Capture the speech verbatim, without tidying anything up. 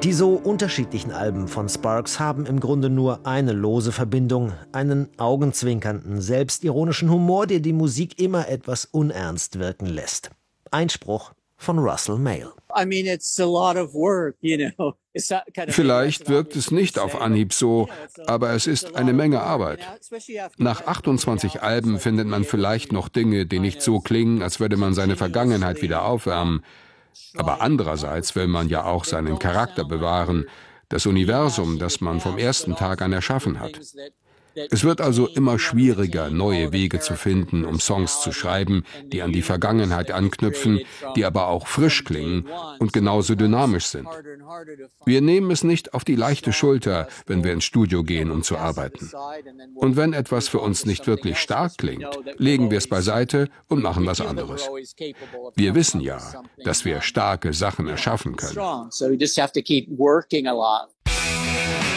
Die so unterschiedlichen Alben von Sparks haben im Grunde nur eine lose Verbindung, einen augenzwinkernden, selbstironischen Humor, der die Musik immer etwas unernst wirken lässt. Einspruch von Russell Mael. Vielleicht wirkt es nicht auf Anhieb so, aber es ist eine Menge Arbeit. Nach achtundzwanzig Alben findet man vielleicht noch Dinge, die nicht so klingen, als würde man seine Vergangenheit wieder aufwärmen. Aber andererseits will man ja auch seinen Charakter bewahren, das Universum, das man vom ersten Tag an erschaffen hat. Es wird also immer schwieriger, neue Wege zu finden, um Songs zu schreiben, die an die Vergangenheit anknüpfen, die aber auch frisch klingen und genauso dynamisch sind. Wir nehmen es nicht auf die leichte Schulter, wenn wir ins Studio gehen, um zu arbeiten. Und wenn etwas für uns nicht wirklich stark klingt, legen wir es beiseite und machen was anderes. Wir wissen ja, dass wir starke Sachen erschaffen können.